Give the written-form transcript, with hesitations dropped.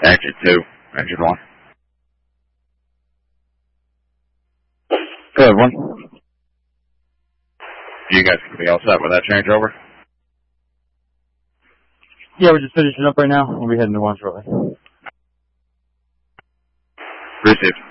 Exit 2. Exit 1. Good one. You guys can be all set with that changeover? Yeah, we're just finishing up right now. We'll be heading to one shortly. Received.